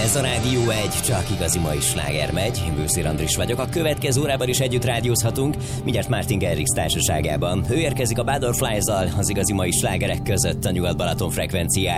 Ez a Rádió 1, csak igazi mai sláger megy. Én Bőszér Andris vagyok. A következő órában is együtt rádiózhatunk, mindjárt Martin Garrix társaságában. Ő érkezik a Bad or Fly-zal, az igazi mai slágerek között a Nyugat-Balaton frekvenciáján.